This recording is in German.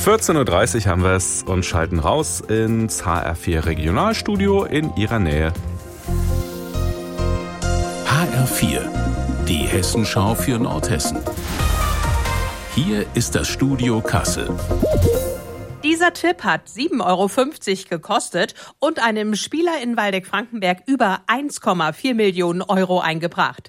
14.30 Uhr haben wir es und schalten raus ins HR4 Regionalstudio in Ihrer Nähe. HR4, die Hessenschau für Nordhessen. Hier ist das Studio Kassel. Dieser Tipp hat 7,50 Euro gekostet und einem Spieler in Waldeck-Frankenberg über 1,4 Millionen Euro eingebracht.